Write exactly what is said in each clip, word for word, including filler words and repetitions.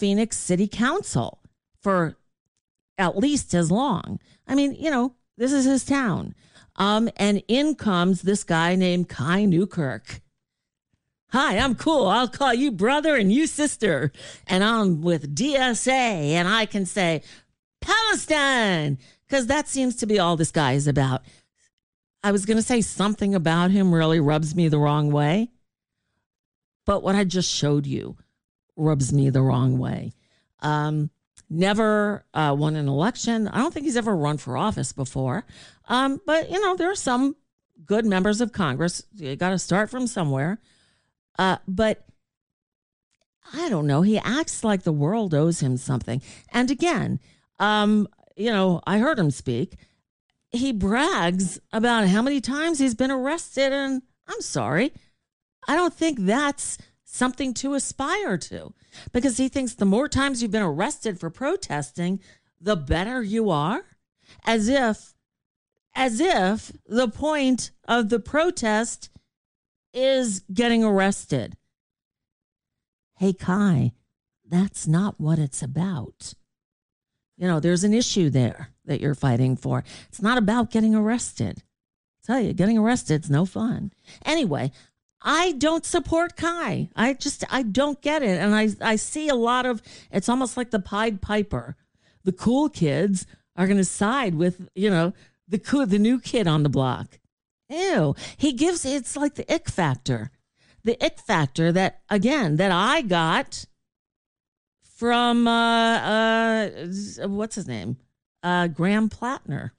Phoenix City Council for at least as long. I mean, you know, this is his town. Um, and in comes this guy named Kai Newkirk. Hi, I'm cool. I'll call you brother and you sister. And I'm with D S A and I can say Palestine because that seems to be all this guy is about. I was going to say something about him really rubs me the wrong way. But what I just showed you rubs me the wrong way. Um, never uh, won an election. I don't think he's ever run for office before. Um, but, you know, there are some good members of Congress. You got to start from somewhere. Uh, but I don't know. He acts like the world owes him something. And again, um, you know, I heard him speak. He brags about how many times he's been arrested. And I'm sorry. I don't think that's something to aspire to, because he thinks the more times you've been arrested for protesting, the better you are, as if, as if the point of the protest is getting arrested. Hey, Kai, that's not what it's about. You know, there's an issue there that you're fighting for. It's not about getting arrested. I tell you, getting arrested is no fun. Anyway, I don't support Kai. I just, I don't get it. And I, I see a lot of, it's almost like the Pied Piper. The cool kids are going to side with, you know, the cool, the new kid on the block. Ew. He gives, it's like the ick factor. The ick factor that, again, that I got from, uh, uh, what's his name? Uh, Graham Plattner.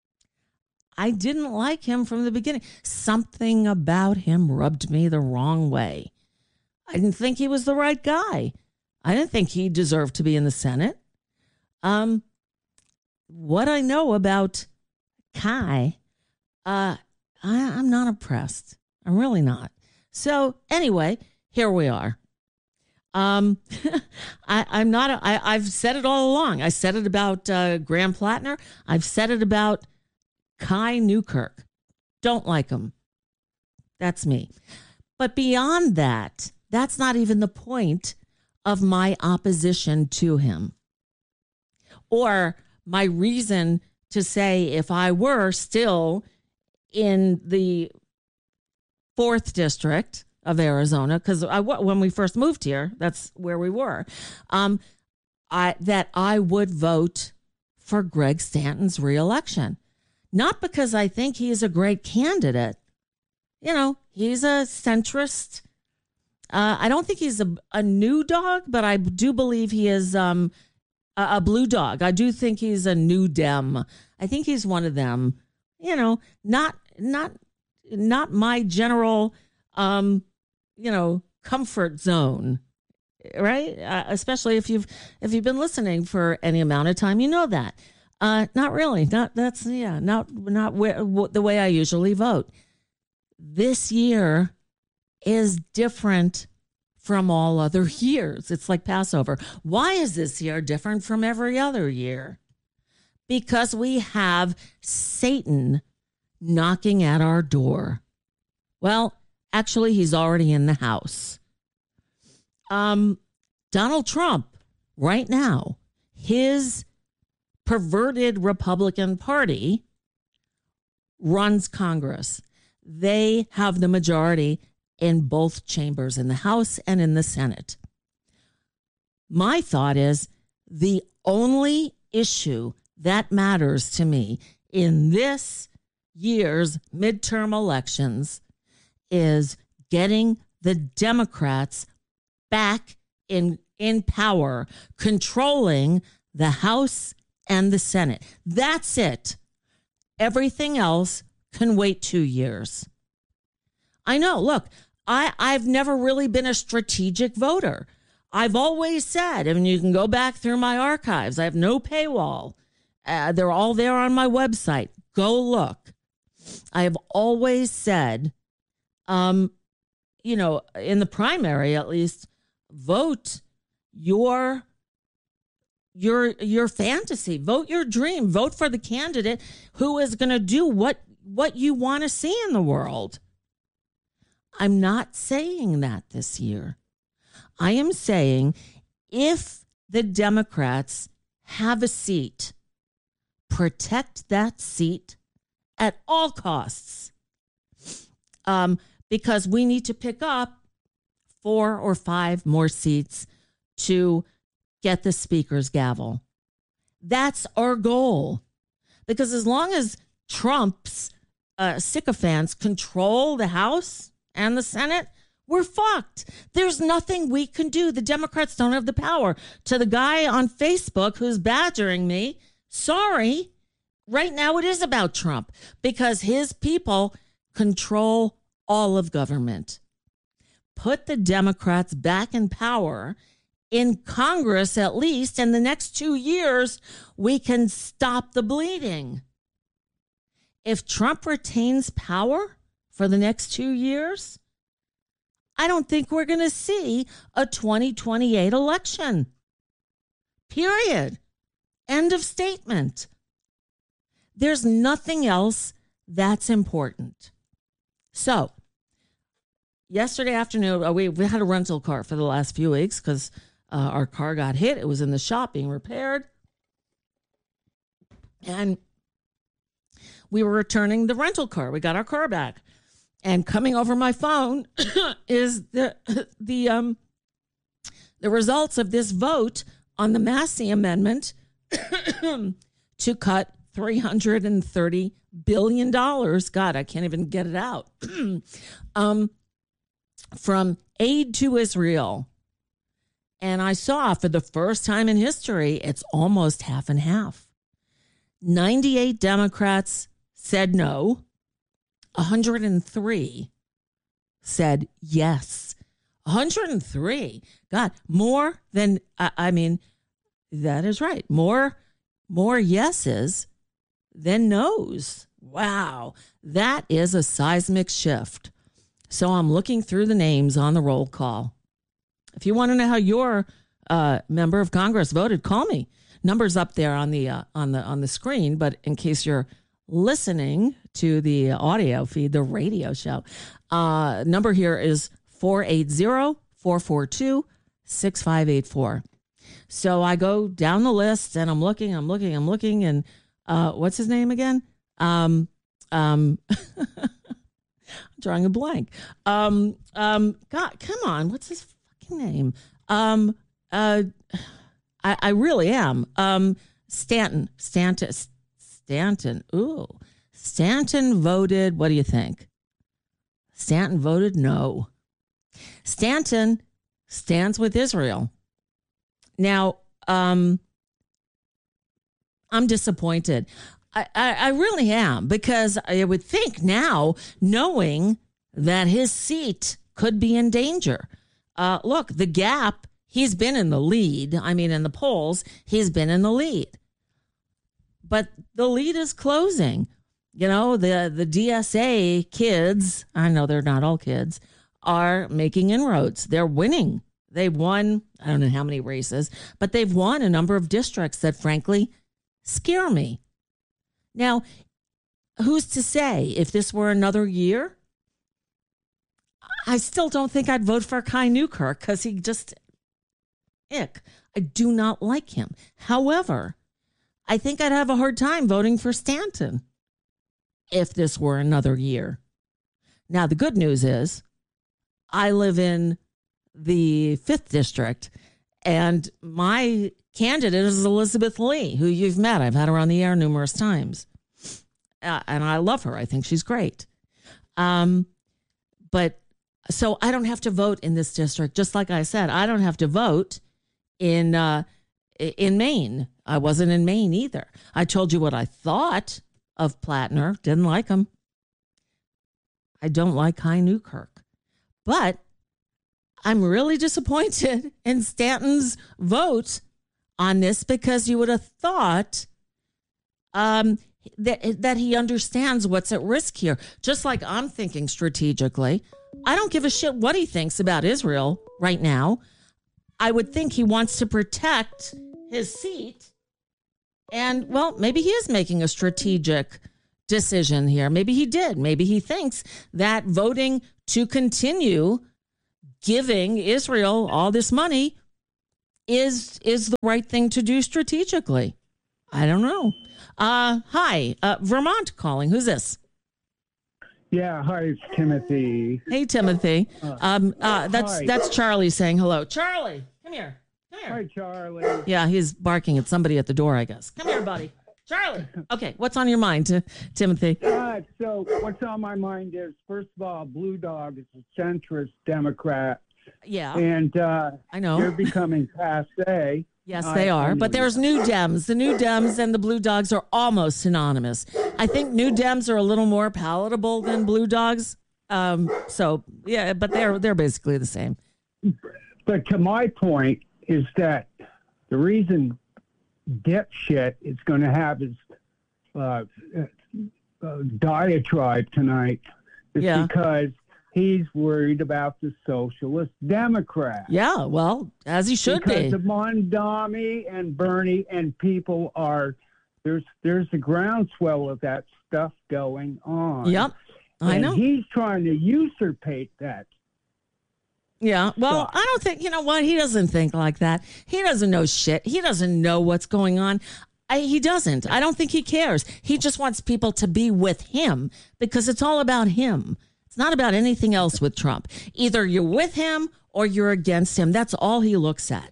I didn't like him from the beginning. Something about him rubbed me the wrong way. I didn't think he was the right guy. I didn't think he deserved to be in the Senate. Um, what I know about Kai, uh, I, I'm not impressed. I'm really not. So anyway, here we are. Um, I, I'm not. A, I, I've said it all along. I said it about uh, Graham Plattner. I've said it about Kai Newkirk. Don't like him. That's me. But beyond that, that's not even the point of my opposition to him, or my reason to say if I were still in the fourth district of Arizona, because I when we first moved here, that's where we were, um, I that I would vote for Greg Stanton's reelection. Not because I think he's a great candidate. You know, he's a centrist. Uh, I don't think he's a, a new dog, but I do believe he is um, a, a blue dog. I do think he's a new Dem. I think he's one of them. You know, not not not my general, um, you know, comfort zone, right? Uh, especially if you've if you've been listening for any amount of time, you know that. Uh, not really. Not that's yeah. Not not where, w- the way I usually vote. This year is different from all other years. It's like Passover. Why is this year different from every other year? Because we have Satan knocking at our door. Well, actually, he's already in the house. Um, Donald Trump, right now, his perverted Republican Party runs Congress. They have the majority in both chambers, in the House and in the Senate. My thought is the only issue that matters to me in this year's midterm elections is getting the Democrats back in, in power, controlling the House and the Senate. That's it. Everything else can wait two years. I know. Look, I, I've never really been a strategic voter. I've always said, and you can go back through my archives, I have no paywall. Uh, they're all there on my website. Go look. I have always said, um, you know, in the primary at least, vote your your your fantasy, vote your dream, vote for the candidate who is going to do what what you want to see in the world. I'm not saying that this year. I am saying if the Democrats have a seat. Protect that seat at all costs. Um, because we need to pick up four or five more seats to get the speaker's gavel. That's our goal. Because as long as Trump's uh, sycophants control the House and the Senate, we're fucked. There's nothing we can do. The Democrats don't have the power. To the guy on Facebook who's badgering me, sorry, right now it is about Trump because his people control all of government. Put the Democrats back in power in Congress, at least in the next two years, we can stop the bleeding. If Trump retains power for the next two years, I don't think we're going to see a twenty twenty-eight election. Period. End of statement. There's nothing else that's important. So, yesterday afternoon, we, we had a rental car for the last few weeks because uh, our car got hit. It was in the shop being repaired. And we were returning the rental car. We got our car back. And coming over my phone is the the um the results of this vote on the Massey Amendment to cut three hundred thirty billion dollars. God, I can't even get it out. um, from aid to Israel. And I saw for the first time in history, it's almost half and half. ninety-eight Democrats said no. one hundred three said yes. one hundred three. God, more than, I, I mean, that is right. More, more yeses than no's. Wow. That is a seismic shift. So I'm looking through the names on the roll call. If you want to know how your uh, member of Congress voted, call me. Number's up there on the uh, on the on the screen, but in case you're listening to the audio feed, the radio show, uh, number here is four eight zero, four four two, six five eight four. So I go down the list and I'm looking, I'm looking, I'm looking, and uh, what's his name again? Um, um, I'm drawing a blank. Um, um, God, come on, what's his fucking name? Um, uh, I, I really am. Um, Stanton, Stanton, Stanton. Ooh, Stanton voted. What do you think? Stanton voted no. Stanton stands with Israel. Now, um, I'm disappointed. I, I, I really am, because I would think now, knowing that his seat could be in danger. Uh, look, the gap, he's been in the lead. I mean, in the polls, he's been in the lead. But the lead is closing. You know, the, the D S A kids, I know they're not all kids, are making inroads. They're winning. They've won, I don't know how many races, but they've won a number of districts that, frankly, scare me. Now, who's to say if this were another year? I still don't think I'd vote for Kai Newkirk because he just, ick. I do not like him. However, I think I'd have a hard time voting for Stanton if this were another year. Now, the good news is I live in the fifth district, and my candidate is Elizabeth Lee, who you've met. I've had her on the air numerous times, uh, and I love her. I think she's great. Um, but so I don't have to vote in this district. Just like I said, I don't have to vote in uh, in Maine. I wasn't in Maine either. I told you what I thought of Plattner. Didn't like him. I don't like Kai Newkirk. But I'm really disappointed in Stanton's vote on this, because you would have thought um, that, that he understands what's at risk here. Just like I'm thinking strategically. I don't give a shit what he thinks about Israel right now. I would think he wants to protect his seat. And, well, maybe he is making a strategic decision here. Maybe he did. Maybe he thinks that voting to continue giving Israel all this money is is the right thing to do strategically. I don't know. Uh, hi, uh, Vermont calling. Who's this? Yeah, hi, it's Timothy. Hey, Timothy. Um, uh, that's hi. that's Charlie saying hello. Charlie, come here. Come here. Hi, Charlie. Yeah, he's barking at somebody at the door, I guess. Come here, buddy. Charlie. Okay, what's on your mind, T- Timothy? Uh, so what's on my mind is, first of all, Blue Dog is a centrist Democrat. Yeah, And uh, I know. they're becoming passe. Yes, they I- are. I But knew there's that. New Dems. The New Dems and the Blue Dogs are almost synonymous. I think New Dems are a little more palatable than Blue Dogs. Um, so yeah, but they're they're basically the same. But to my point is that the reason dipshit is going to have his uh, uh, diatribe tonight is Yeah. because he's worried about the socialist Democrats. Yeah, well, as he should because be. of Mondami and Bernie, and people are there's there's a groundswell of that stuff going on. Yep, I and know. he's trying to usurpate that. Yeah, well, So- I don't think, you know what? He doesn't think like that. He doesn't know shit. He doesn't know what's going on. I, he doesn't. I don't think he cares. He just wants people to be with him because it's all about him. It's not about anything else with Trump. Either you're with him or you're against him. That's all he looks at.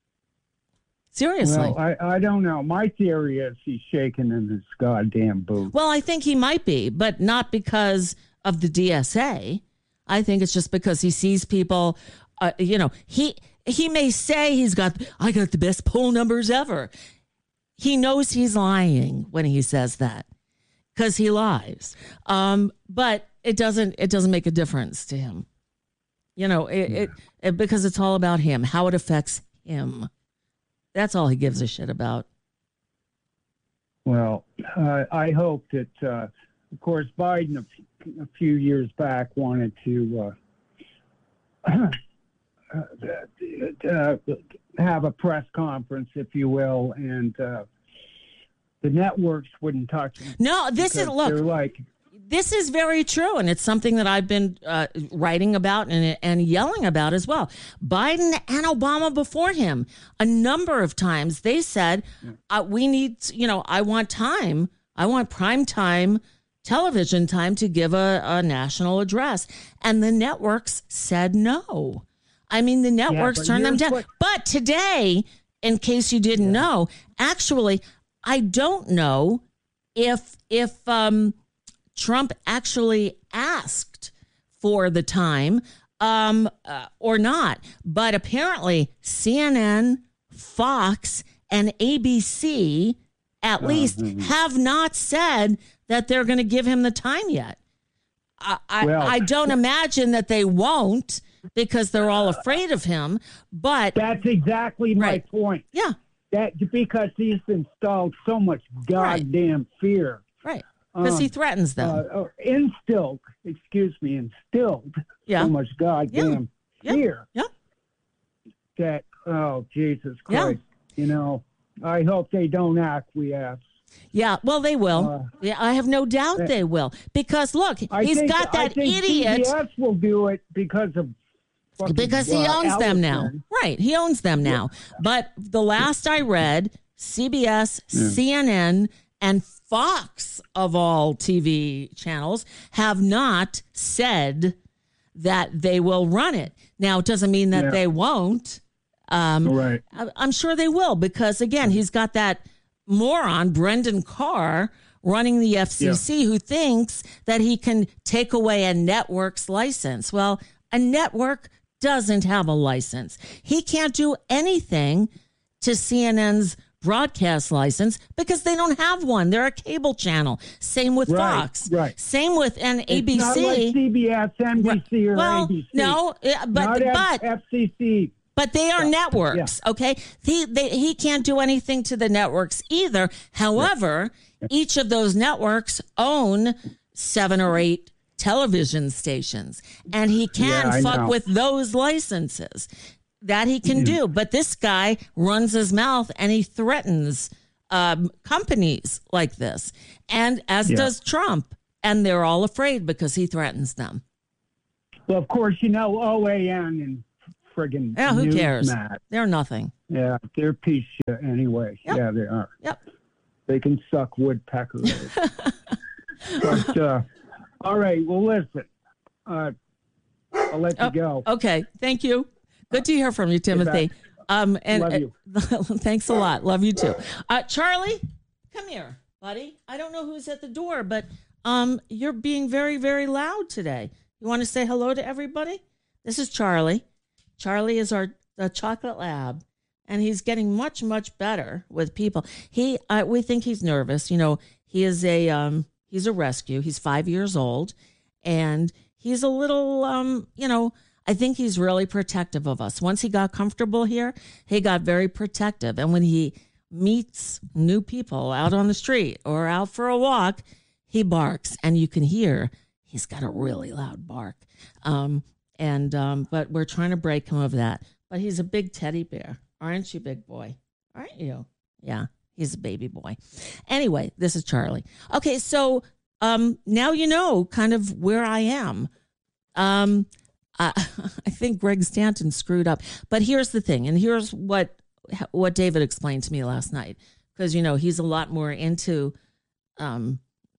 Seriously. Well, I, I don't know. My theory is he's shaking in his goddamn boots. Well, I think he might be, but not because of the D S A. I think it's just because he sees people, uh, you know, he he may say he's got, I got the best poll numbers ever. He knows he's lying when he says that because he lies. Um, but it doesn't it doesn't make a difference to him. You know, it, it, it because it's all about him, how it affects him. That's all he gives a shit about. Well, uh, I hope that, uh, of course, Biden a, f- a few years back wanted to uh, uh, have a press conference, if you will, and uh, the networks wouldn't touch him. No, this is because look. They're like, This is very true, and it's something that I've been uh, writing about and, and yelling about as well. Biden and Obama before him, a number of times, they said, uh, we need, you know, I want time. I want prime time television time to give a, a national address. And the networks said no. I mean, the networks but turned them here's down. what- But today, in case you didn't know, actually, I don't know if if um, Trump actually asked for the time um, uh, or not. But apparently C N N, Fox, and A B C at least have not said that they're going to give him the time yet. I, I, Well- I don't imagine that they won't because they're all afraid of him. But that's exactly my Right. point. yeah, That because he's installed so much goddamn fear. right. Because he Um, threatens them. Uh, or instilled, excuse me, instilled Yeah. so much goddamn Yeah. fear yeah. that, oh, Jesus Yeah. Christ, you know, I hope they don't acquiesce. Yeah, well, they will. Uh, yeah, I have no doubt they will. Because look, I he's think, got I that think idiot C B S will do it because of fucking, because he uh, owns them now. Ellison. Right, he owns them now. But the last I read, C B S, C N N, and Fox of all T V channels have not said that they will run it. Now, it doesn't mean that Yeah. they won't. Um, Right. I- I'm sure they will because, again, he's got that moron, Brendan Carr, running the F C C who thinks that he can take away a network's license. Well, a network doesn't have a license. He can't do anything to C N N's broadcast license because they don't have one. They're a cable channel. Same with Right, Fox. right. Same with and A B C. It's not like C B S, N B C, or well, A B C. no, uh, but Not F- but F C C. but they are networks, okay? He they, he can't do anything to the networks either. However, each of those networks own seven or eight television stations, and he can Yeah, I fuck know. with those licenses. That he can do. But this guy runs his mouth and he threatens um, companies like this, and as Yeah. does Trump. And they're all afraid because he threatens them. Well, of course, you know, O A N and friggin' Yeah, who cares? Newsmax. They're nothing. Yeah, they're a piece of shit anyway. Yep. Yeah, they are. Yep. They can suck woodpecker. But, uh, all right, well, listen. Uh, I'll let you oh, go. Okay, thank you. Good to hear from you, Timothy. Um, and Love you. Uh, thanks a lot. Love you too. Uh, Charlie, come here, buddy. I don't know who's at the door, but um, you're being very, very loud today. You want to say hello to everybody? This is Charlie. Charlie is our the chocolate lab, and he's getting much, much better with people. He, uh, we think he's nervous. You know, he is a um, he's a rescue. He's five years old, and he's a little, um, you know. I think he's really protective of us. Once he got comfortable here, he got very protective. And when he meets new people out on the street or out for a walk, he barks, and you can hear he's got a really loud bark. Um, and um, but we're trying to break him of that. But he's a big teddy bear, aren't you, big boy? Aren't you? Yeah, he's a baby boy. Anyway, this is Charlie. Okay, so um, now you know kind of where I am. Um. Uh, I think Greg Stanton screwed up. But here's the thing, and here's what what David explained to me last night, because, you know, he's a lot more into um,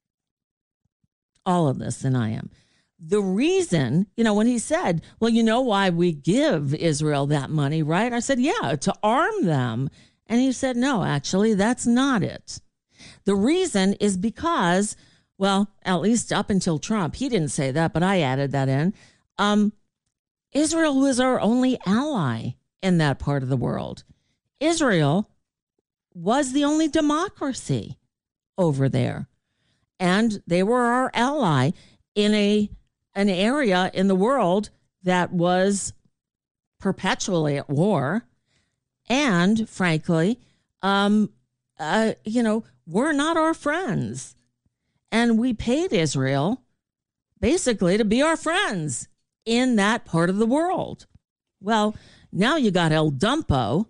all of this than I am. The reason, you know, when he said, well, you know why we give Israel that money, right? I said, yeah, to arm them. And he said, no, actually, that's not it. The reason is because, well, at least up until Trump, he didn't say that, but I added that in. Um, Israel was our only ally in that part of the world. Israel was the only democracy over there. And they were our ally in a an area in the world that was perpetually at war. And frankly, um, uh, you know, we're not our friends. And we paid Israel basically to be our friends in that part of the world. Well, now you got El Dumpo,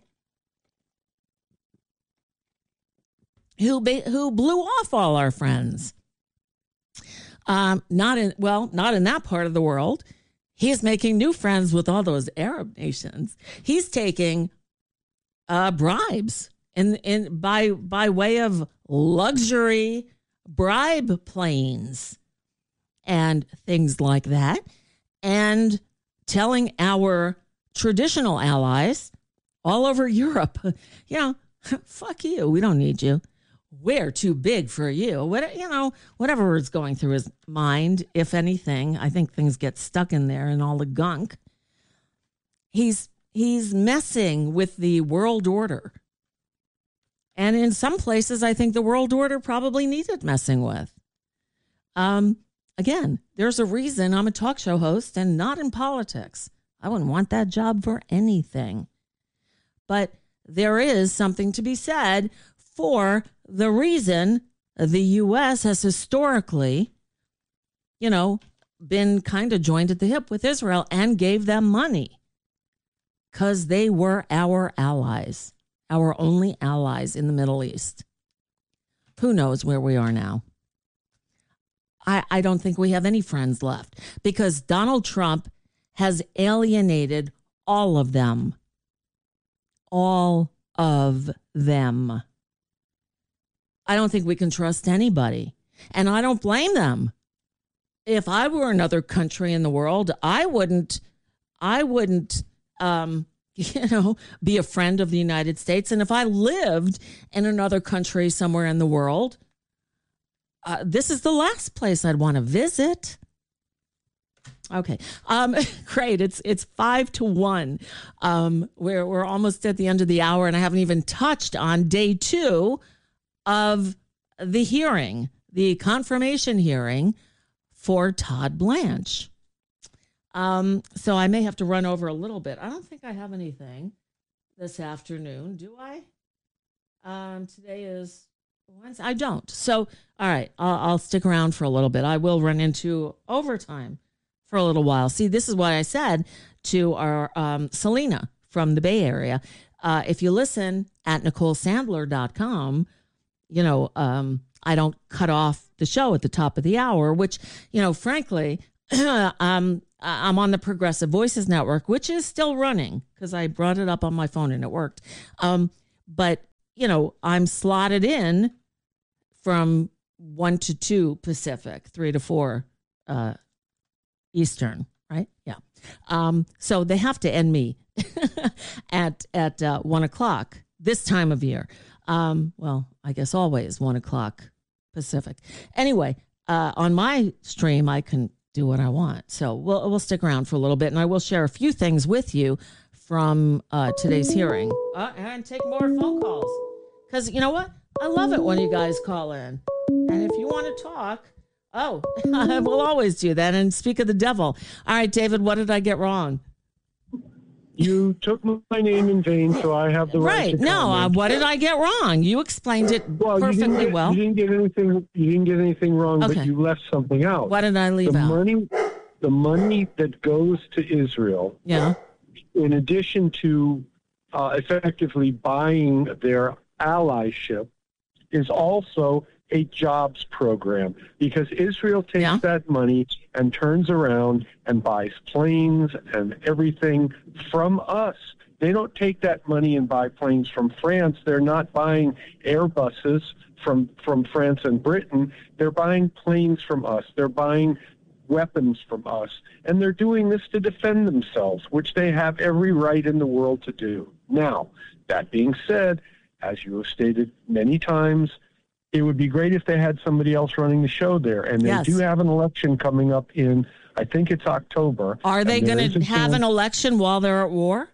who ba- who blew off all our friends. Um, not in well, not in that part of the world. He's making new friends with all those Arab nations. He's taking uh, bribes in in by by way of luxury bribe planes and things like that. And telling our traditional allies all over Europe, you know, fuck you. We don't need you. We're too big for you. What, you know, whatever is going through his mind, if anything, I think things get stuck in there and all the gunk. He's he's messing with the world order. And in some places, I think the world order probably needed messing with. Um. Again, there's a reason I'm a talk show host and not in politics. I wouldn't want that job for anything. But there is something to be said for the reason the U S has historically, you know, been kind of joined at the hip with Israel and gave them money, because they were our allies, our only allies in the Middle East. Who knows where we are now? I, I don't think we have any friends left, because Donald Trump has alienated all of them. All of them. I don't think we can trust anybody. And I don't blame them. If I were another country in the world, I wouldn't, I wouldn't, um, you know, be a friend of the United States. And if I lived in another country somewhere in the world, Uh, this is the last place I'd want to visit. Okay, um, great. It's it's five to one. Um, we're we're almost at the end of the hour, and I haven't even touched on day two of the hearing, the confirmation hearing for Todd Blanche. Um, so I may have to run over a little bit. I don't think I have anything this afternoon, do I? Um, today is Wednesday. I don't. So, all right, I'll, I'll stick around for a little bit. I will run into overtime for a little while. See, this is what I said to our um, Selena from the Bay Area. Uh, if you listen at Nicole Sandler dot com, you know, um, I don't cut off the show at the top of the hour, which, you know, frankly, um, I'm on the Progressive Voices Network, which is still running because I brought it up on my phone and it worked. Um, but, you know, I'm slotted in from one to two Pacific, three to four uh, Eastern, right? Yeah. Um, so they have to end me at at uh, one o'clock this time of year. Um, well, I guess always one o'clock Pacific. Anyway, uh, on my stream, I can do what I want. So we'll we'll stick around for a little bit, and I will share a few things with you from uh, today's hearing. Uh, and take more phone calls. Because you know what? I love it when you guys call in. And if you want to talk, oh, I will always do that and speak of the devil. All right, David, what did I get wrong? You took my name in vain, so I have the right, right. to No, uh, comment. what did I get wrong? You explained it well, perfectly you didn't get, well. You didn't get anything. You didn't get anything wrong, Okay. but you left something out. What did I leave the out? Money, the money that goes to Israel, Yeah. in addition to uh, effectively buying their allyship, is also a jobs program, because Israel takes Yeah. that money and turns around and buys planes and everything from us. They don't take that money and buy planes from France. They're not buying Airbuses from, from France and Britain. They're buying planes from us. They're buying weapons from us. And they're doing this to defend themselves, which they have every right in the world to do. Now, that being said, as you have stated many times, it would be great if they had somebody else running the show there. And they Yes. do have an election coming up in, I think it's October. Are they And there going is to a have chance- an election while they're at war?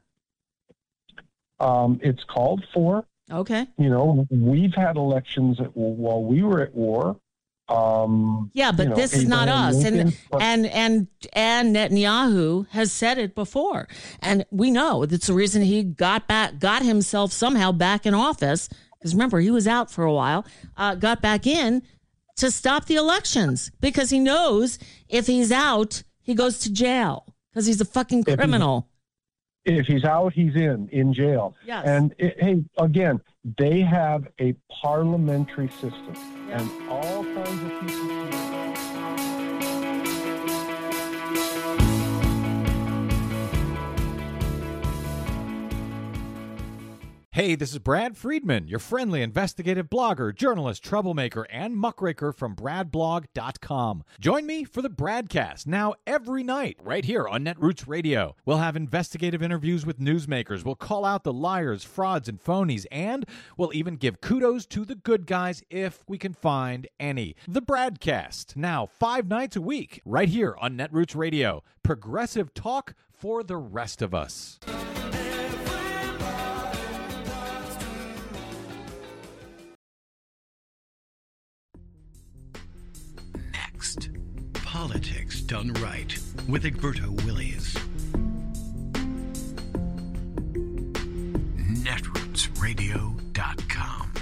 Um, it's called for. Okay. You know, we've had elections at, while we were at war. Um, Yeah, but you know, this is not Abraham us. Lincoln, And but- and and and Netanyahu has said it before, and we know that's the reason he got back, got himself somehow back in office. Because remember, he was out for a while. Uh, got back in to stop the elections because he knows if he's out, he goes to jail because he's a fucking he- criminal. If he's out, he's in, in jail. Yes. And, it, hey, again, they have a parliamentary system. Yeah. And all kinds of people... Hey, this is Brad Friedman, your friendly investigative blogger, journalist, troublemaker, and muckraker from brad blog dot com. Join me for the Bradcast, now every night, right here on Netroots Radio. We'll have investigative interviews with newsmakers, we'll call out the liars, frauds, and phonies, and we'll even give kudos to the good guys if we can find any. The Bradcast, now five nights a week, right here on Netroots Radio. Progressive talk for the rest of us. Politics Done Right with Egberto Willies. netroots radio dot com.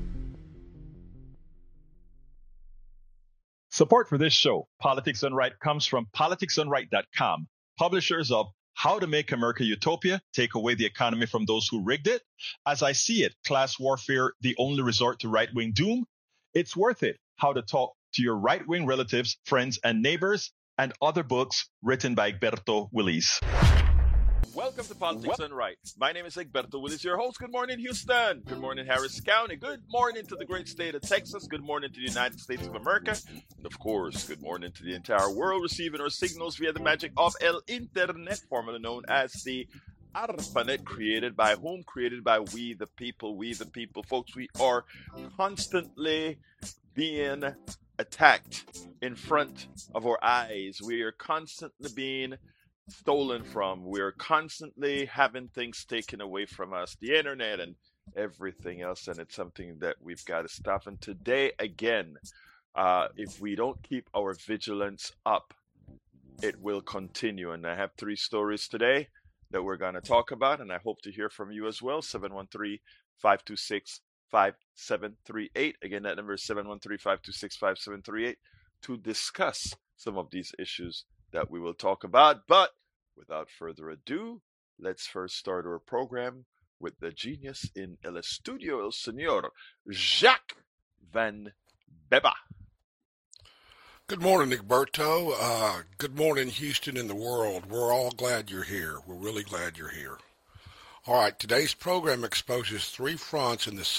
Support for this show, Politics Done Right, comes from politics done right dot com, publishers of How to Make America Utopia, Take Away the Economy from Those Who Rigged It, As I See It, Class Warfare, The Only Resort to Right-Wing Doom, It's Worth It, How to Talk to Your Right-Wing Relatives, Friends, and Neighbors, and other books written by Egberto Willies. Welcome to Politics Done Right. My name is Egberto Willies, your host. Good morning, Houston. Good morning, Harris County. Good morning to the great state of Texas. Good morning to the United States of America. And of course, good morning to the entire world receiving our signals via the magic of El Internet, formerly known as the ARPANET, created by whom? Created by we the people. We the people. Folks, we are constantly being attacked in front of our eyes. We are constantly being stolen from. We're constantly having things taken away from us, the internet and everything else, and it's something that we've got to stop. And today, again, uh, if we don't keep our vigilance up, it will continue. And I have three stories today that we're going to talk about, and I hope to hear from you as well. seven one three, five two six, five seven three eight. Again, that number is seven one three, five two six, five seven three eight to discuss some of these issues that we will talk about. But without further ado, let's first start our program with the genius in El Estudio, El Señor Jacques Van Beba. Good morning, Egberto. Uh, good morning, Houston and the world. We're all glad you're here. We're really glad you're here. All right, today's program exposes three fronts in the